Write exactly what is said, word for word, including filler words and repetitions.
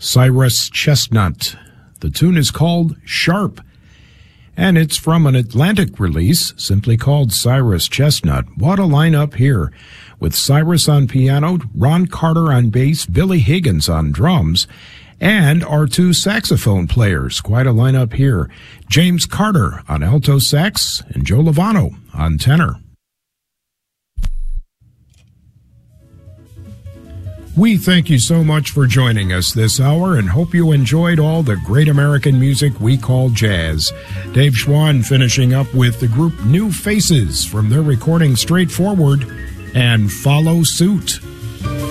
Cyrus Chestnut. The tune is called Sharp, and it's from an Atlantic release simply called Cyrus Chestnut. What a lineup here, with Cyrus on piano, Ron Carter on bass, Billy Higgins on drums, and our two saxophone players. Quite a lineup here. James Carter on alto sax and Joe Lovano on tenor. We thank you so much for joining us this hour and hope you enjoyed all the great American music we call jazz. Dave Schwann finishing up with the group New Faces from their recording Straightforward and Follow Suit.